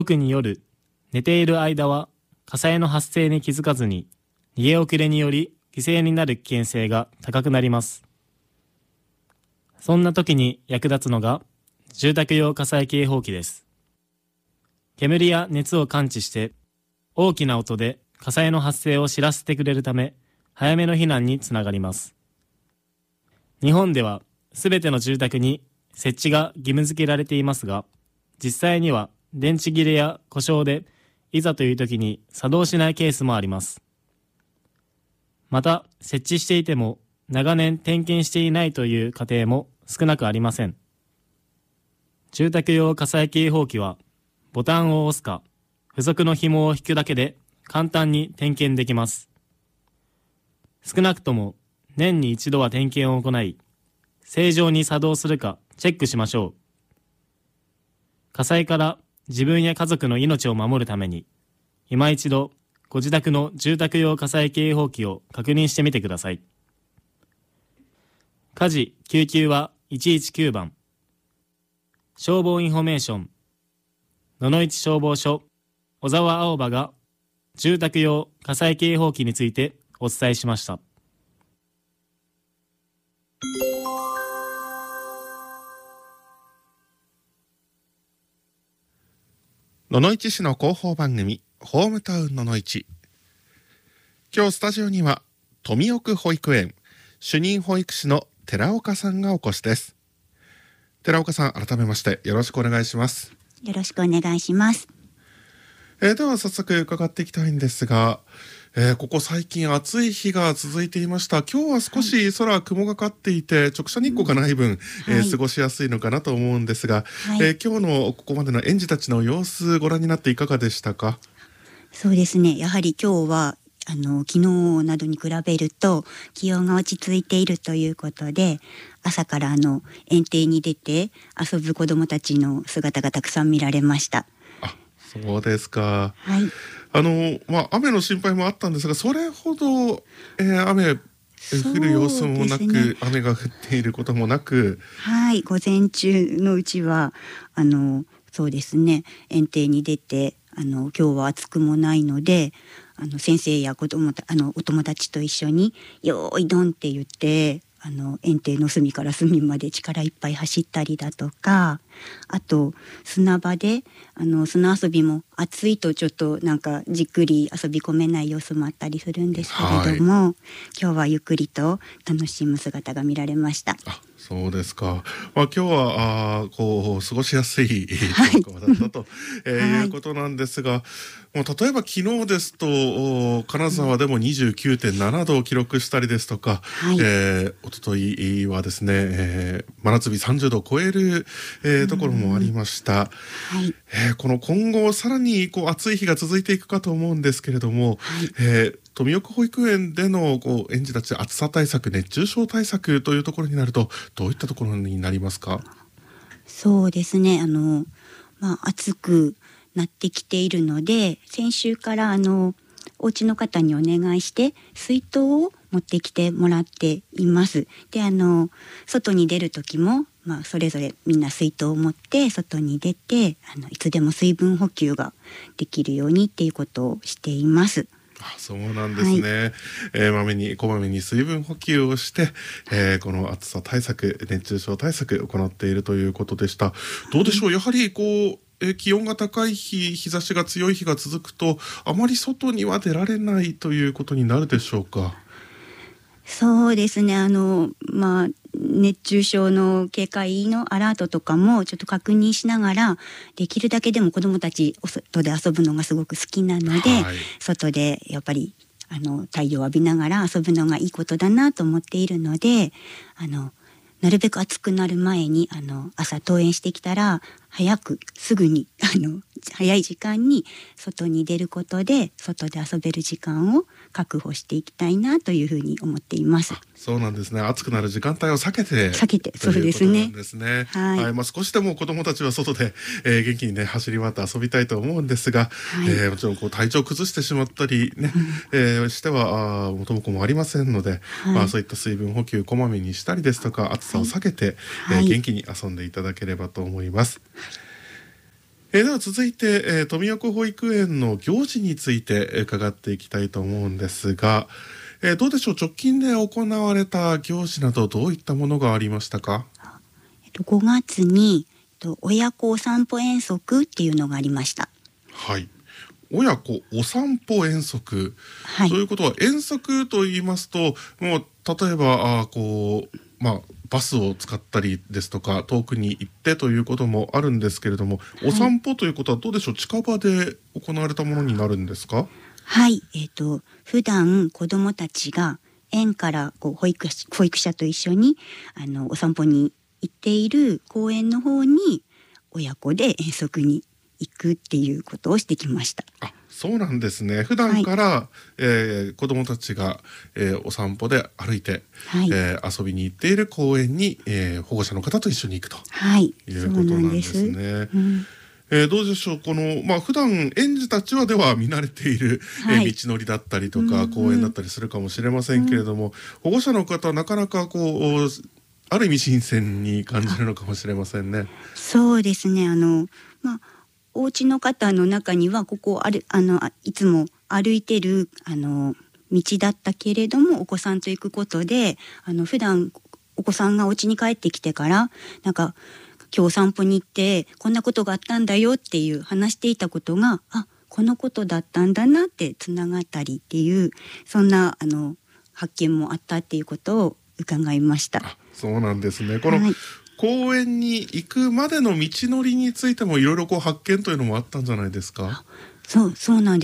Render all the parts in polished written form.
特に夜、寝ている間は火災の発生に気づかずに逃げ遅れにより犠牲になる危険性が高くなります。そんな時に役立つのが住宅用火災警報器です。煙や熱を感知して大きな音で火災の発生を知らせてくれるため、早めの避難につながります。日本ではすべての住宅に設置が義務付けられていますが、実際には電池切れや故障でいざという時に作動しないケースもあります。また、設置していても長年点検していないという家庭も少なくありません。住宅用火災警報器はボタンを押すか付属の紐を引くだけで簡単に点検できます。少なくとも年に一度は点検を行い、正常に作動するかチェックしましょう。火災から自分や家族の命を守るために、今一度ご自宅の住宅用火災警報器を確認してみてください。火事・救急は119番。消防インフォメーション。野々市消防署小沢青葉が住宅用火災警報器についてお伝えしました。 野々市市の広報番組ホームタウン野々市。今日スタジオには富奥保育園主任保育士の寺岡さんがお越しです。寺岡さん、改めましてよろしくお願いします。 よろしくお願いします。 では早速伺っていきたいんですが、ここ最近暑い日が続いていました。今日は少し空雲がかっていて、直射日光がない分、過ごしやすいのかなと思うんですが、今日のここまでの園児たちの様子ご覧になっていかがでしたか？ そうですね、やはり今日は昨日などに比べると気温が落ち着いているということで、朝から園庭に出て遊ぶ子どもたちの姿がたくさん見られました。 あ、そうですか。 はい。 雨の心配もあったんですが、それほど、雨降る様子もなく、ね、雨が降っていることもなく、 はい、午前中のうちはそうですね、園庭に出て今日は暑くもないので、先生やお友達と一緒によーいどんって言って園庭の隅から隅まで力いっぱい走ったりだとか、あと砂場で砂遊びも暑いとちょっとなんかじっくり遊び込めない様子もあったりするんですけれども、今日はゆっくりと楽しむ姿が見られました。 あ、そうですか。今日は過ごしやすい天候だったと、いうことなんですが、もう例えば昨日ですと金沢でも 29.7 度を記録したりですとか、おとといはですね、真夏日30度を超える、ところもありました。この今後さらに暑い日が続いていくかと思うんですけれども、富奥保育園での園児たち暑さ対策、熱中症対策というところになるとどういったところになりますか？ そうですね、暑くなってきているので、先週からお家の方にお願いして水筒を持ってきてもらっています。で外に出る時も、それぞれみんな水筒を持って外に出ていつでも水分補給ができるようにっていうことをしています。 あ、そうなんですね。こまめに水分補給をして、この暑さ対策、熱中症対策を行っているということでした。どうでしょう、やはり気温が高い日、日差しが強い日が続くとあまり外には出られないということになるでしょうか？ そうですね、熱中症の警戒のアラートとかもちょっと確認しながら、できるだけでも子どもたちお外で遊ぶのがすごく好きなので、外でやっぱり太陽を浴びながら遊ぶのがいいことだなと思っているので、なるべく暑くなる前に朝登園してきたらすぐに早い時間に外に出ることで外で遊べる時間を確保していきたいなというふうに思っています。 そうなんですね。暑くなる時間帯を避けてそうですね。 少しでも子どもたちは外で、元気にね走り回って遊びたいと思うんですが、もちろん体調を崩してしまったりね、しては元も子もありませんので、そういった水分補給こまめにしたりですとか、暑さを避けて、元気に遊んでいただければと思います。 では続いて、富岡保育園の行事について伺っていきたいと思うんですが、どうでしょう、直近で行われた行事などどういったものがありましたか？ 5月に親子お散歩遠足っていうのがありました。 はい、親子お散歩遠足、 はい、 ということは遠足と言いますと、もう例えばバスを使ったりですとか遠くに行ってということもあるんですけれども、お散歩ということはどうでしょう、近場で行われたものになるんですか？ はい、普段子どもたちが園から保育者と一緒にお散歩に行っている公園の方に親子で遠足に行くっていうことをしてきました。 あ、そうなんですね。普段から、子どもたちが、お散歩で歩いて、 はい、 遊びに行っている公園に、保護者の方と一緒に行くと、 はい、 いうことなんですね。どうでしょう、この、普段園児たちはでは見慣れている、 はい、 道のりだったりとか、公園だったりするかもしれませんけれども、保護者の方はなかなかある意味新鮮に感じるのかもしれませんね。 そうですね。お家の方の中にはここいつも歩いてる道だったけれども、お子さんと行くことで普段お子さんがお家に帰ってきてからなんか今日お散歩に行ってこんなことがあったんだよっていう話していたことが、このことだったんだなってつながったりっていう、そんな発見もあったっていうことを伺いました。 そうなんですね。この、公園に行くまでの道のりについてもいろいろ発見というのもあったんじゃないですか？ そうなんです。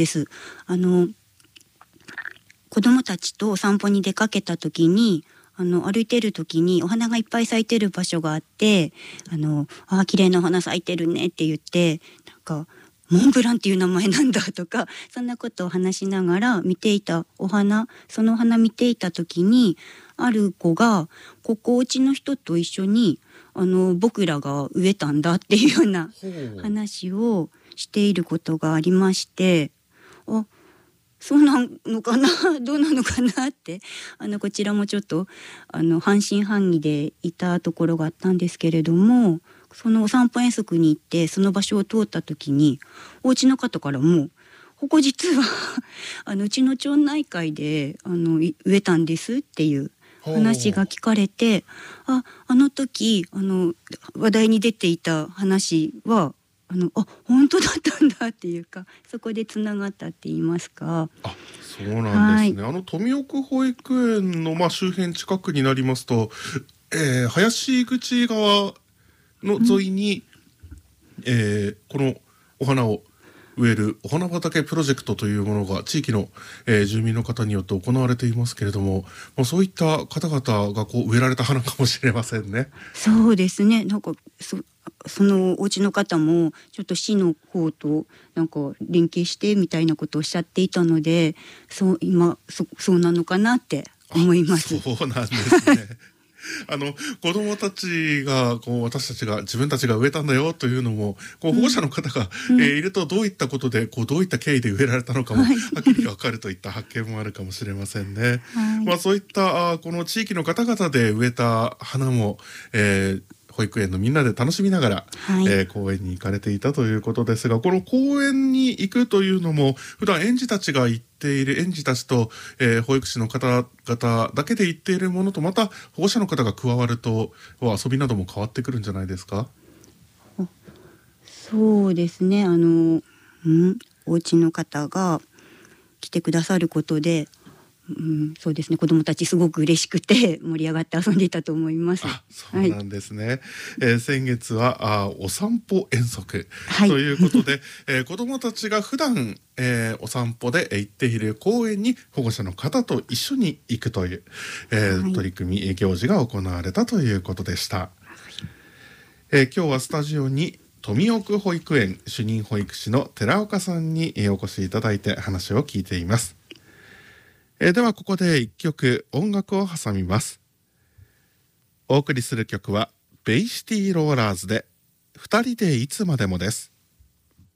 子どもたちとお散歩に出かけた時に歩いてる時にお花がいっぱい咲いてる場所があって、綺麗なお花咲いてるねって言って、なんかモンブランっていう名前なんだとか、そんなことを話しながら見ていたそのお花見ていた時に、ある子がここお家の人と一緒に僕らが植えたんだっていうような話をしていることがありまして、そうなのかなどうなのかなってこちらもちょっと半信半疑でいたところがあったんですけれども、そのお散歩遠足に行ってその場所を通った時にお家の方からもここ実はうちの町内会で植えたんですっていう話が聞かれて、あの時話題に出ていた話は本当だったんだっていうか、そこでつながったって言いますか。 そうなんですね。富岡保育園の、周辺近くになりますと、林口側の沿いに、このお花を植えるお花畑プロジェクトというものが地域の、住民の方によって行われていますけれども、そういった方々が植えられた花かもしれませんね。 そうですね。なんかそのお家の方もちょっと市の方となんか連携してみたいなことをおっしゃっていたので、そうなのかなって思います。 そうなんですね。子どもたちが私たちが自分たちが植えたんだよというのも保護者の方が、いるとどういったことでどういった経緯で植えられたのかもはっきり分かるといった発見もあるかもしれませんね。そういったこの地域の方々で植えた花も、保育園のみんなで楽しみながら、公園に行かれていたということですが、この公園に行くというのも普段園児たちが行っている園児たちと、保育士の方々だけで行っているものと、また保護者の方が加わると遊びなども変わってくるんじゃないですか？ そうですね。お家の方が来てくださることで、そうですね、子どもたちすごく嬉しくて盛り上がって遊んでいたと思います。 そうなんですね。先月はお散歩遠足ということで、子どもたちが普段、お散歩で行っている公園に保護者の方と一緒に行くという、取り組み行事が行われたということでした。今日はスタジオに富岡保育園主任保育士の寺岡さんにお越しいただいて話を聞いています。ではここで一曲音楽を挟みます。お送りする曲はベイシティローラーズで2人でいつまでもです。